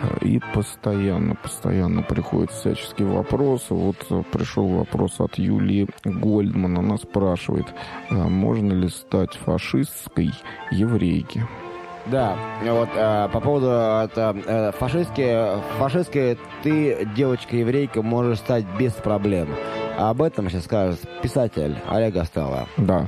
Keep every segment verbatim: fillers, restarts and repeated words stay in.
И постоянно, постоянно приходят всяческие вопросы. Вот пришел вопрос от Юлии Гольдман. Она спрашивает, можно ли стать фашистской еврейки? Да, вот э, по поводу это, э, фашистской, фашистской ты, девочка-еврейка, можешь стать без проблем. А об этом сейчас скажет писатель Олег Астелло. Да.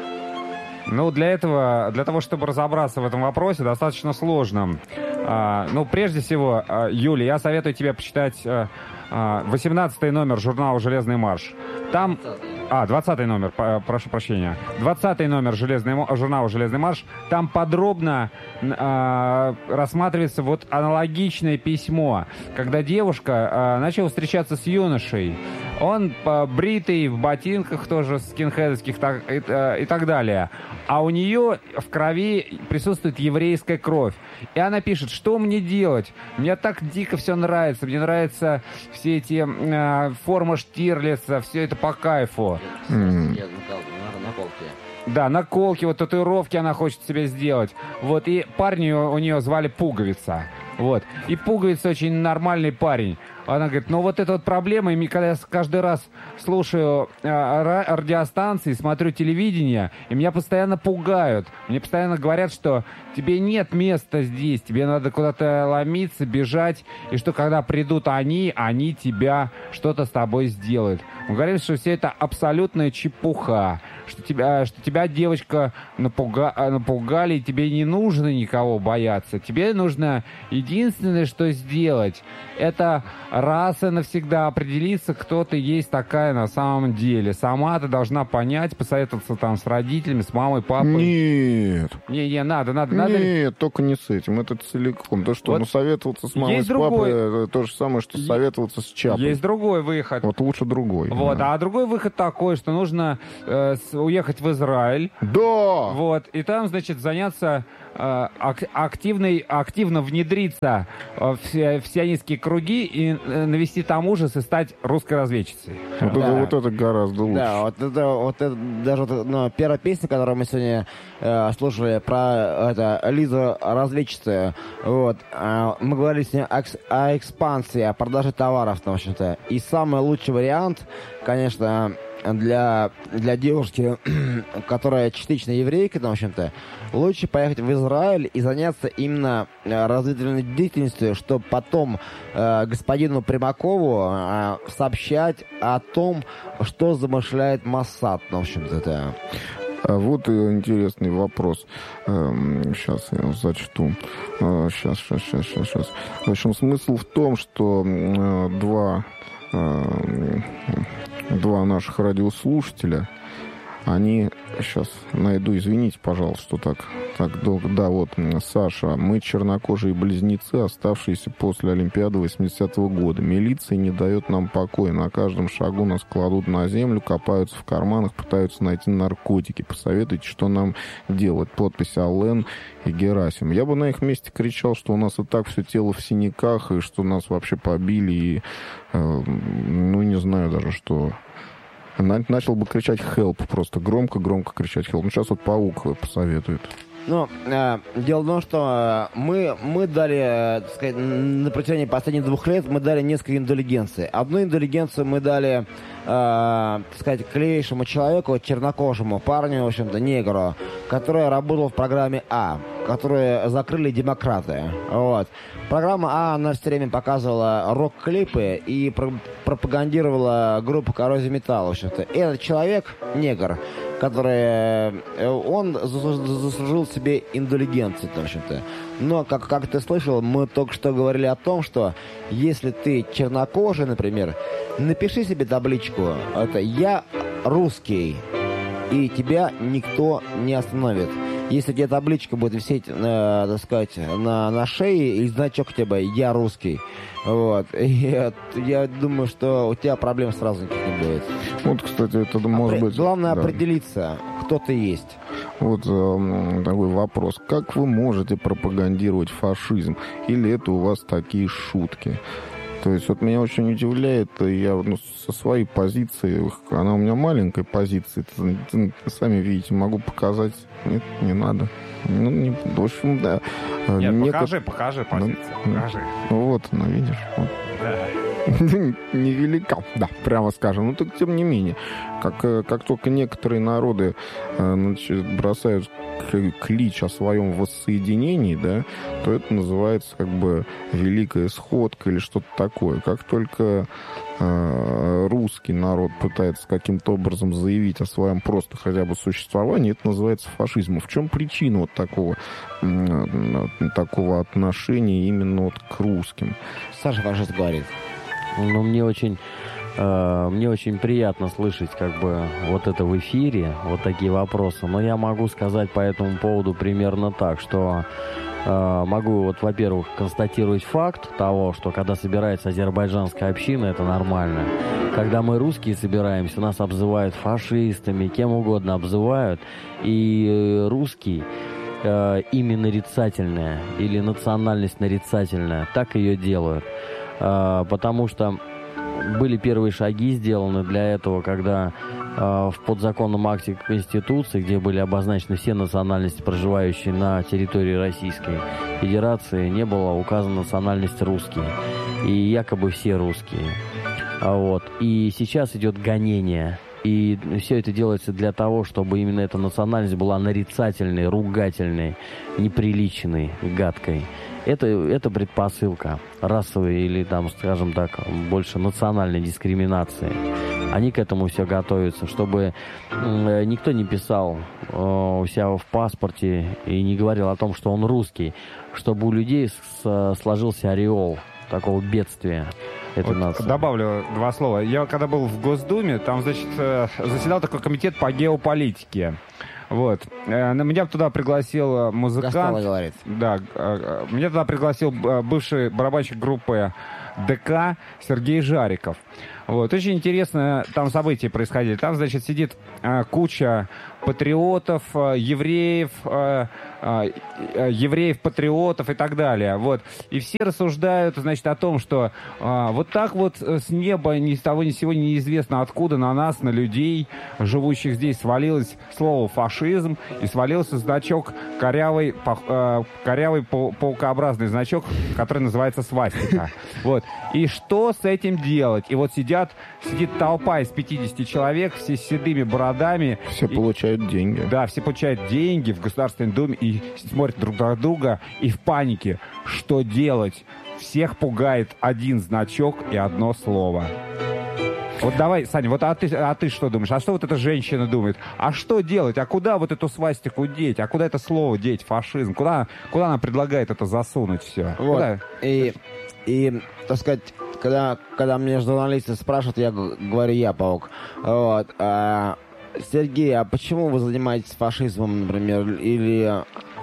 Ну, для этого, для того, чтобы разобраться в этом вопросе, достаточно сложно. А, ну, прежде всего, Юля, я советую тебе почитать а, восемнадцатый номер журнала «Железный марш». Там... А, двадцатый номер, прошу прощения. двадцатый номер железный, журнала «Железный марш». Там подробно э, рассматривается вот аналогичное письмо, когда девушка э, начала встречаться с юношей. Он э, бритый, в ботинках тоже скинхедовских так, и, э, и так далее. А у нее в крови присутствует еврейская кровь. И она пишет, что мне делать? Мне так дико все нравится. Мне нравятся все эти э, формы Штирлица, все это по кайфу. Mm. Да, наколки, вот татуировки она хочет себе сделать. Вот, и парня у нее звали Пуговица. Вот. И Пуговица очень нормальный парень. Она говорит, ну вот это вот проблема, и когда я каждый раз слушаю э, радиостанции, смотрю телевидение, и меня постоянно пугают. Мне постоянно говорят, что тебе нет места здесь, тебе надо куда-то ломиться, бежать, и что когда придут они, они тебя, что-то с тобой сделают. Он говорит, что все это абсолютная чепуха, что тебя, что тебя девочка, напуга, напугали, и тебе не нужно никого бояться. Тебе нужно единственное, что сделать, это раз и навсегда определиться, кто ты есть такая на самом деле. Сама ты должна понять, посоветоваться там с родителями, с мамой, папой. Нет. Не-не, надо, надо, надо. Нет, только не с этим. Это целиком. То что, вот ну советоваться с мамой, с другой... папой, то же самое, что советоваться с Чапой. Есть другой выход. Вот лучше другой. Вот, да. А другой выход такой, что нужно э, уехать в Израиль. Да! Вот, и там, значит, заняться э, активной, активно внедриться в, в сионистские круги и э, навести там ужас и стать русской разведчицей. Вот, да. это, вот это гораздо лучше. Да, вот это, вот это даже вот, ну, первая песня, которую мы сегодня э, слушали про это, Лизу разведчицу, вот, э, мы говорили с ней о, о экспансии, о продаже товаров, в общем-то. И самый лучший вариант, конечно, для, для девушки, которая частично еврейка, в общем-то, лучше поехать в Израиль и заняться именно разведывательной деятельностью, чтобы потом э, господину Примакову э, сообщать о том, что замышляет Моссад, в общем-то, это. А вот интересный вопрос. Сейчас я его зачту. Сейчас, сейчас, сейчас, сейчас, сейчас. В общем, смысл в том, что два, два наших радиослушателя, они... Сейчас найду, извините, пожалуйста, что так, так долго. Да, вот, Саша, мы чернокожие близнецы, оставшиеся после Олимпиады восьмидесятого года. Милиция не дает нам покоя. На каждом шагу нас кладут на землю, копаются в карманах, пытаются найти наркотики. Посоветуйте, что нам делать. Подпись Аллен и Герасим. Я бы на их месте кричал, что у нас и так все тело в синяках, и что нас вообще побили, и, э, ну, не знаю даже, что... Начал бы кричать «help», просто громко-громко кричать «help». Ну, сейчас вот Паук посоветует. Ну, э, дело в том, что мы, мы дали, э, так сказать, на протяжении последних двух лет мы дали несколько индулигенций. Одну индулигенцию мы дали, э, так сказать, клевейшему человеку, чернокожему парню, в общем-то, негру, который работал в программе «А», которую закрыли демократы. Вот. Программа «А», она все время показывала рок-клипы и про- пропагандировала группу «Коррозия металла», в общем-то. И этот человек, негр, который, он заслужил себе индулигенцию, в общем-то. Но, как, как ты слышал, мы только что говорили о том, что если ты чернокожий, например, напиши себе табличку, это «Я русский», и тебя никто не остановит. Если у тебя табличка будет висеть, э, так сказать, на, на шее, или значок у тебя «Я русский», вот, и я, я думаю, что у тебя проблем сразу никаких не будет. Вот, кстати, это может Опре- быть... Главное да. определиться, кто ты есть. Вот э, такой вопрос. Как вы можете пропагандировать фашизм? Или это у вас такие шутки? То есть вот меня очень удивляет, я ну, со своей позиции, она у меня маленькая позиция, сами видите, могу показать, нет, не надо. Ну, не, в общем, да. Нет, Неко... покажи, покажи позицию, ну, покажи. Ну, вот она, видишь, вот. Да. Невелика, да, прямо скажем. Ну, так тем не менее, как, как только некоторые народы значит, бросают клич о своем воссоединении, да, то это называется как бы великая сходка или что-то такое. Как только э, русский народ пытается каким-то образом заявить о своем просто хотя бы существовании, это называется фашизмом. В чем причина вот такого, э, такого отношения именно вот к русским? Саша фашист говорит. Ну, мне очень, э, мне очень приятно слышать, как бы, вот это в эфире, вот такие вопросы. Но я могу сказать по этому поводу примерно так, что э, могу, вот, во-первых, констатировать факт того, что когда собирается азербайджанская община, это нормально. Когда мы, русские, собираемся, нас обзывают фашистами, кем угодно обзывают, и русский, э, имя нарицательное или национальность нарицательная, так ее делают. Потому что были первые шаги сделаны для этого, когда в подзаконном акте Конституции, где были обозначены все национальности, проживающие на территории Российской Федерации, не было указана национальность русские. И якобы все русские. Вот. И сейчас идет гонение. И все это делается для того, чтобы именно эта национальность была нарицательной, ругательной, неприличной, гадкой. Это, это предпосылка расовой или, там, скажем так, больше национальной дискриминации. Они к этому все готовятся, чтобы э, никто не писал э, у себя в паспорте и не говорил о том, что он русский, чтобы у людей с, сложился ореол такого бедствия. Вот добавлю два слова. Я когда был в Госдуме, там, значит, заседал такой комитет по геополитике. Вот. Меня туда пригласил музыкант. Гастелло говорит. Да. Меня туда пригласил бывший барабанщик группы ДК Сергей Жариков. Вот. Очень интересно там события происходили. Там, значит, сидит куча патриотов, евреев, евреев-патриотов и так далее. Вот. И все рассуждают, значит, о том, что а, вот так вот с неба ни с того ни с сего неизвестно откуда на нас, на людей, живущих здесь, свалилось слово «фашизм» и свалился значок, корявый, по, корявый паукообразный значок, который называется свастика. Вот. И что с этим делать? И вот сидят, сидит толпа из пятидесяти человек, все с седыми бородами. Все и, получают деньги. Да, все получают деньги в Государственной Думе и смотрят друг на друга и в панике. Что делать? Всех пугает один значок и одно слово. Вот давай, Саня, вот а ты, а ты что думаешь? А что вот эта женщина думает? А что делать? А куда вот эту свастику деть? А куда это слово деть? Фашизм? Куда, куда она предлагает это засунуть все? Вот. Куда? И, и, так сказать, когда, когда меня журналисты спрашивают, я говорю, я паук. Вот. А, Сергей, а почему вы занимаетесь фашизмом, например, или...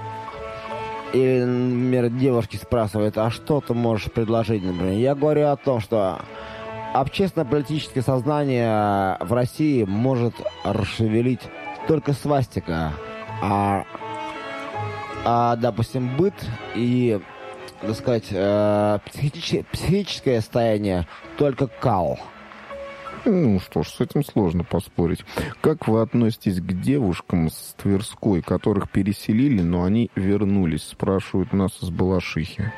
Или, например, девушки спрашивают, а что ты можешь предложить, например? Я говорю о том, что общественно-политическое сознание в России может расшевелить только свастика, а, а допустим, быт и, так сказать, э, психическое, психическое состояние только кал. Ну что ж, с этим сложно поспорить. Как вы относитесь к девушкам с Тверской, которых переселили, но они вернулись? Спрашивают нас из Балашихи.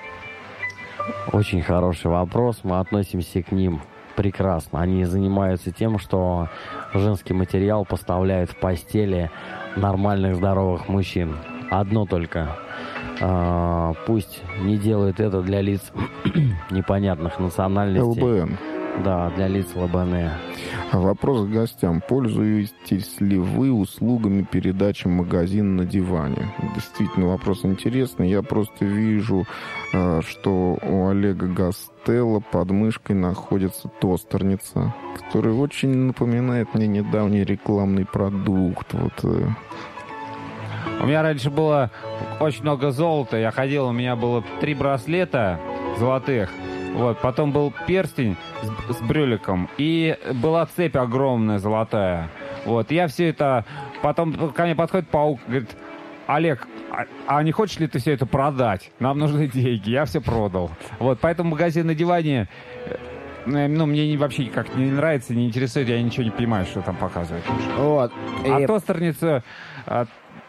Очень хороший вопрос. Мы относимся к ним прекрасно. Они занимаются тем, что женский материал поставляют в постели нормальных, здоровых мужчин. Одно только. Э, пусть не делают это для лиц непонятных национальностей. ЛБН. Да, для лиц ЛБН. Вопрос к гостям. Пользуетесь ли вы услугами передачи «Магазин на диване»? Действительно, вопрос интересный. Я просто вижу, что у Олега Гастелло под мышкой находится тостерница, которая очень напоминает мне недавний рекламный продукт. Вот. У меня раньше было очень много золота. Я ходил, у меня было три браслета золотых. Вот, потом был перстень с, с брюликом, и была цепь огромная, золотая. Вот, я все это... Потом ко мне подходит паук, говорит, Олег, а, а не хочешь ли ты все это продать? Нам нужны деньги. Я все продал. Вот, поэтому магазин на диване... Ну, мне вообще как не нравится, не интересует, я ничего не понимаю, что там показывают. Вот. А и... тостерница...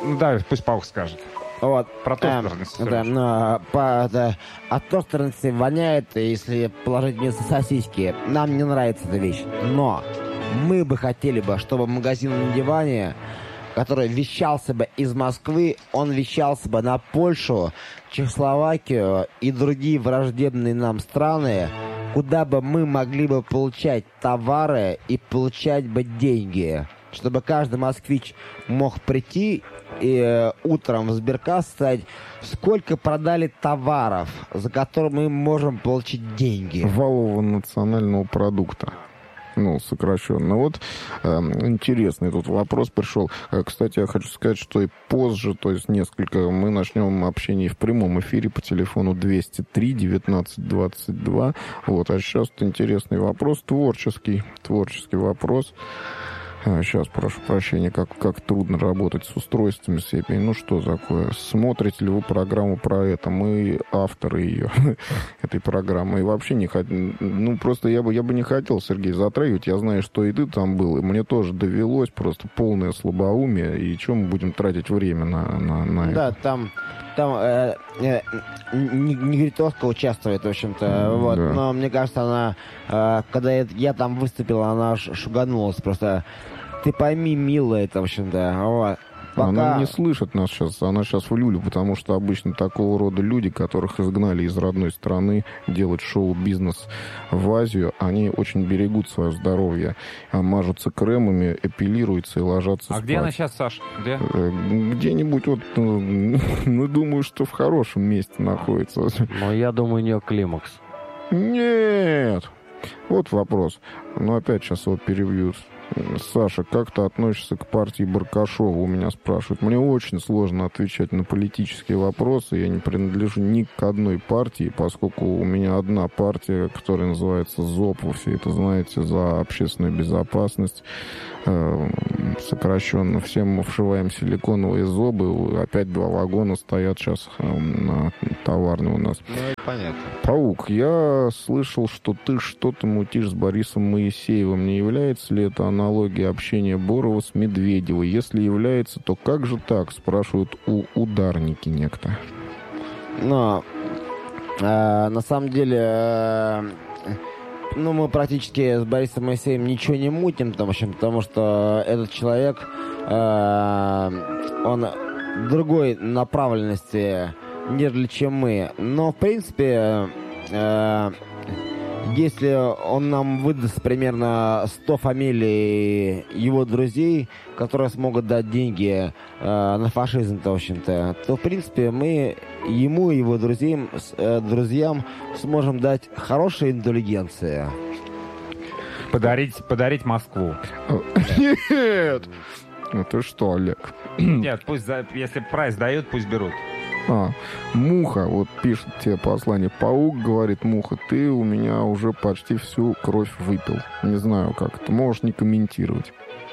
Ну да, пусть Паук скажет. Вот. Про тостерности. Эм, да, но, по, да, от тостерности воняет, если положить вместо сосиски. Нам не нравится эта вещь. Но мы бы хотели бы, чтобы магазин на диване, который вещался бы из Москвы, он вещался бы на Польшу, Чехословакию и другие враждебные нам страны, куда бы мы могли бы получать товары и получать бы деньги. Чтобы каждый москвич мог прийти и э, утром в сберкасс сказать, сколько продали товаров, за которые мы можем получить деньги. Валового национального продукта. Ну, сокращенно. Вот э, интересный тут вопрос пришел. Э, кстати, я хочу сказать, что и позже, то есть несколько, мы начнем общение в прямом эфире по телефону двести три девятнадцать двадцать два. Вот, а сейчас интересный вопрос, творческий, творческий вопрос. Сейчас, прошу прощения, как, как трудно работать с устройствами всеми. Ну, что такое? Смотрите ли вы программу про это? Мы авторы ее, этой программы. И вообще не хотим... Ну, просто я бы, я бы не хотел, Сергей, затрагивать. Я знаю, что и ты там был. И мне тоже довелось просто полное слабоумие. И чем мы будем тратить время на, на, на это? Да, там... Там э, э, Негритовка участвует, в общем-то, вот. Да. Но мне кажется, она, э, когда я, я там выступил, она шуганулась просто. Ты пойми, милая, это, в общем-то, вот. Пока... Она не слышит нас сейчас, она сейчас в люлю, потому что обычно такого рода люди, которых изгнали из родной страны делать шоу-бизнес в Азию, они очень берегут свое здоровье, мажутся кремами, эпилируются и ложатся а спать. А где она сейчас, Саш? Где? Где-нибудь вот, ну, думаю, что в хорошем месте находится. Но я думаю, у нее климакс. Нет! Вот вопрос. Но опять сейчас его перебьют. Саша, как ты относишься к партии Баркашова? У меня спрашивают. Мне очень сложно отвечать на политические вопросы. Я не принадлежу ни к одной партии, поскольку у меня одна партия, которая называется ЗОП. Вы все это знаете, за общественную безопасность. Сокращенно. Всем мы вшиваем силиконовые зобы. Опять два вагона стоят сейчас на товарной у нас. Ну, это понятно. Паук, я слышал, что ты что-то мутишь с Борисом Моисеевым. Не является ли это аналогия общения Борова с Медведевой? Если является, то как же так? Спрашивают у ударники некто. Но э, на самом деле... Э, Ну, мы практически с Борисом Моисеевым ничего не мутим, потому что, потому что этот человек, э, он другой направленности, нежели чем мы. Но, в принципе, э, если он нам выдаст примерно сто фамилий его друзей, которые смогут дать деньги э, на фашизм-то, в общем-то, то, в принципе, мы ему и его друзьям, э, друзьям сможем дать хорошую интеллигенцию. Подарить, подарить Москву. Нет! Это что, Олег? Нет, пусть, если прайс дают, пусть берут. А, Муха, вот пишет тебе послание. Паук говорит, Муха, ты у меня уже почти всю кровь выпил. Не знаю, как это. Можешь не комментировать.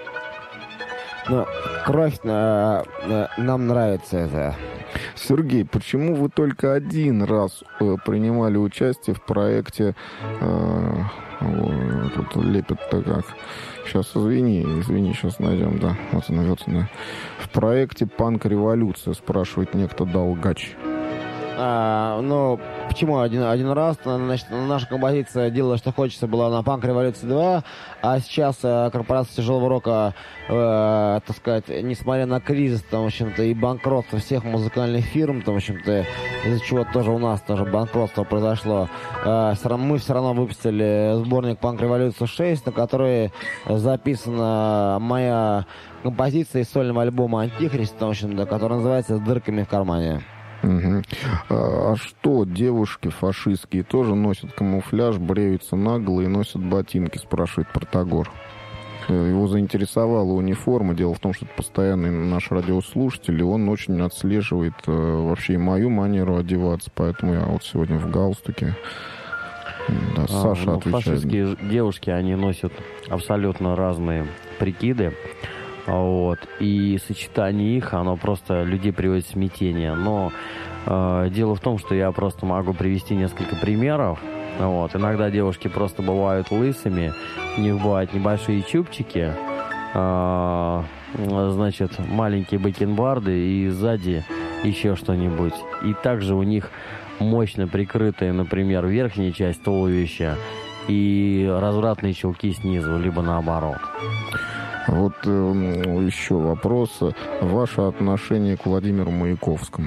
Но кровь э, э, нам нравится это. Сергей, почему вы только один раз э, принимали участие в проекте... Э, о, тут лепят-то как... Сейчас, извини, извини, сейчас найдем, да. Вот она, вот она. В проекте «Панк-революция», спрашивает некто Долгач. А, ну, почему один, один раз? Значит, наша композиция «Делай, что хочется» была на «Панк Революции два», а сейчас э, корпорация тяжелого рока, э, так сказать, несмотря на кризис, там, в общем-то, и банкротство всех музыкальных фирм, там, в общем-то, из-за чего тоже у нас тоже банкротство произошло, э, все равно, мы все равно выпустили сборник «Панк Революция шесть», на который записана моя композиция из сольного альбома «Антихрист», там, в общем-то, который называется «С дырками в кармане». Угу. А, а что, девушки фашистские тоже носят камуфляж, бреются нагло и носят ботинки, спрашивает Протагор. Его заинтересовала униформа. Дело в том, что это постоянный наш радиослушатель, и он очень отслеживает э, вообще и мою манеру одеваться, поэтому я вот сегодня в галстуке. Да, Саша а, ну, отвечает. Фашистские девушки, они носят абсолютно разные прикиды. Вот. И сочетание их, оно просто людей приводит в смятение. Но э, дело в том, что я просто могу привести несколько примеров. Вот. Иногда девушки просто бывают лысыми, у них бывают небольшие чубчики, э, значит, маленькие бакенбарды и сзади еще что-нибудь. И также у них мощно прикрытая, например, верхняя часть туловища и развратные чулки снизу, либо наоборот. Вот э, еще вопрос. Ваше отношение к Владимиру Маяковскому?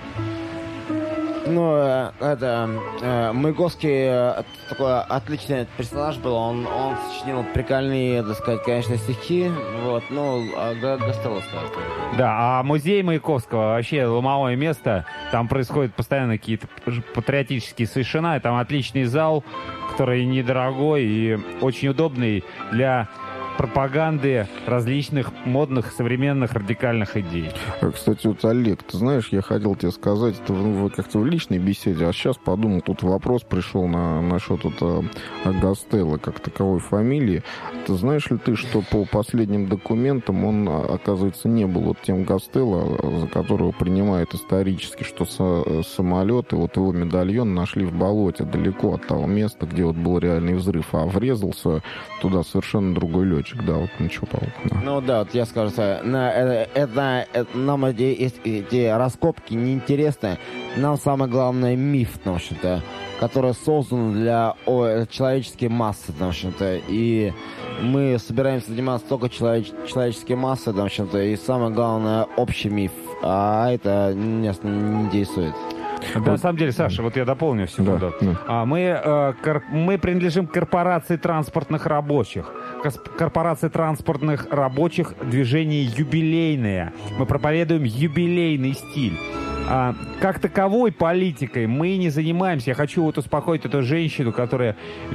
Ну, это, э, Маяковский э, такой отличный персонаж был, он, он сочинил прикольные, так сказать, конечно, стихи, вот, ну, а Гастелло скажет. Да, а музей Маяковского вообще ломовое место, там происходят постоянно какие-то патриотические совершения, и там отличный зал, который недорогой и очень удобный для пропаганды различных модных, современных, радикальных идей. Кстати, вот, Олег, ты знаешь, я хотел тебе сказать, это ну, как-то в личной беседе, а сейчас подумал, тут вопрос пришел на, насчет это, Гастелло как таковой фамилии. Ты знаешь ли ты, что по последним документам он, оказывается, не был вот тем Гастелло, за которого принимают исторически, что со, самолет и вот его медальон нашли в болоте, далеко от того места, где вот был реальный взрыв, а врезался туда совершенно другой летчик. Да, вот ничего, Павел. Да. Ну да, вот я скажу, на, это, это, это, нам эти, эти раскопки неинтересны. Нам самое главное миф, в общем-то, который создан для о, человеческой массы, в общем-то. И мы собираемся заниматься только человеч, человеческой массой, в общем-то. И самое главное, общий миф. А это нас не интересует. Да, вот. На самом деле, Саша, вот я дополню секунду. Да, да. А, мы, э, кор, мы принадлежим к корпорации транспортных рабочих. Корпорация транспортных рабочих движение юбилейное. Мы проповедуем юбилейный стиль. А, как таковой политикой мы не занимаемся. Я хочу вот успокоить эту женщину, которая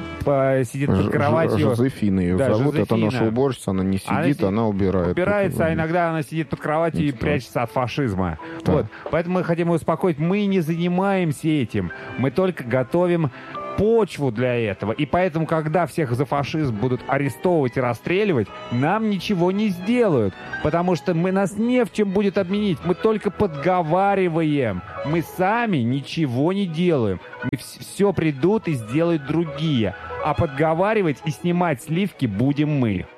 по, сидит под кроватью. Жозефина ее да, зовут. Жозефина. Это наша уборщица. Она не сидит, она, она убирает. Убирается, а иногда она сидит под кроватью и прячется от фашизма. Да. Вот. Поэтому мы хотим ее успокоить. Мы не занимаемся этим. Мы только готовим почву для этого. И поэтому, когда всех за фашизм будут арестовывать и расстреливать, нам ничего не сделают. Потому что мы, нас не в чем будет обменить. Мы только подговариваем. Мы сами ничего не делаем. Мы все придут и сделают другие. А подговаривать и снимать сливки будем мы.